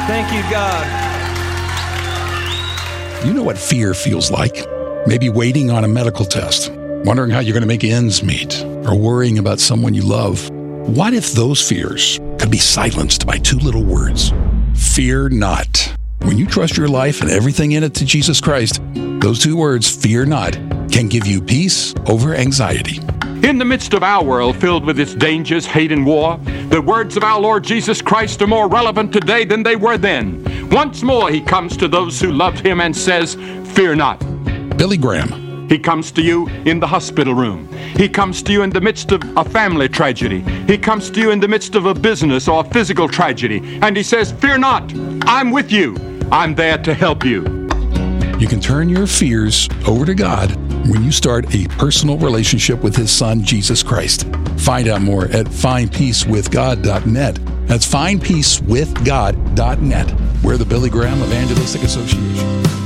Thank you, God. You know what fear feels like. Maybe waiting on a medical test, wondering how you're going to make ends meet, or worrying about someone you love. What if those fears could be silenced by two little words? Fear not. When you trust your life and everything in it to Jesus Christ, those two words, fear not, can give you peace over anxiety. In the midst of our world filled with its dangers, hate, and war, the words of our Lord Jesus Christ are more relevant today than they were then. Once more, he comes to those who love him and says, fear not. Billy Graham. He comes to you in the hospital room. He comes to you in the midst of a family tragedy. He comes to you in the midst of a business or a physical tragedy. And he says, fear not. I'm with you. I'm there to help you. You can turn your fears over to God when you start a personal relationship with his son, Jesus Christ. Find out more at findpeacewithgod.net. That's findpeacewithgod.net. We're the Billy Graham Evangelistic Association.